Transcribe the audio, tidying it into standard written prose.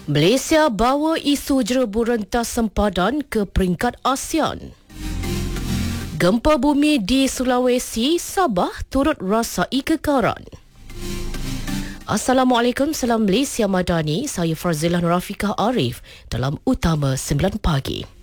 Malaysia bawa isu jerebu rentas sempadan ke peringkat ASEAN. Gempa bumi di Sulawesi, Sabah turut rasai kekaran. Assalamualaikum, salam Malaysia Madani. Saya Farzilah Nurafiqah Arif dalam Utama 9 Pagi.